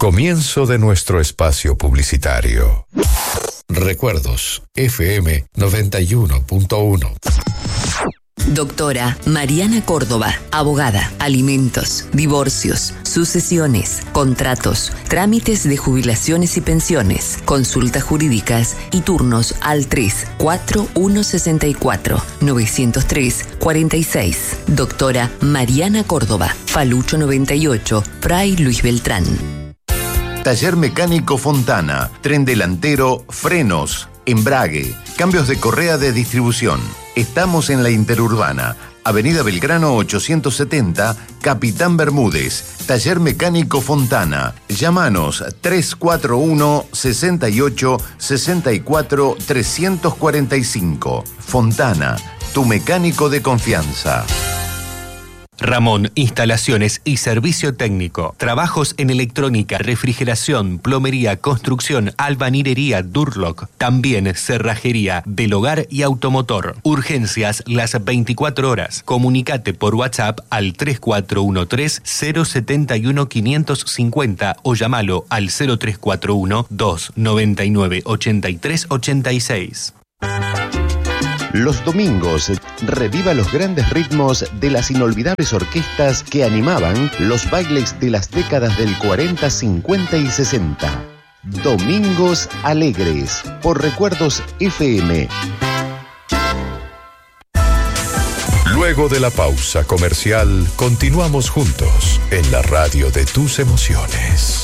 Comienzo de nuestro espacio publicitario. Recuerdos FM 91.1. Doctora Mariana Córdoba, abogada, alimentos, divorcios, sucesiones, contratos, trámites de jubilaciones y pensiones, consultas jurídicas y turnos al 34164-903-46. Doctora Mariana Córdoba, Falucho 98, Fray Luis Beltrán. Taller Mecánico Fontana, tren delantero, frenos, embrague, cambios de correa de distribución. Estamos en la Interurbana, Avenida Belgrano 870, Capitán Bermúdez. Taller Mecánico Fontana. Llámanos 341 68 64 345. Fontana, tu mecánico de confianza. Ramón, instalaciones y servicio técnico. Trabajos en electrónica, refrigeración, plomería, construcción, albañilería, Durlock. También cerrajería del hogar y automotor. Urgencias las 24 horas. Comunicate por WhatsApp al 3413-071-550 o llámalo al 0341-299-8386. Los domingos, reviva los grandes ritmos de las inolvidables orquestas que animaban los bailes de las décadas del 40, 50 y 60. Domingos Alegres, por Recuerdos FM. Luego de la pausa comercial, continuamos juntos en la radio de tus emociones.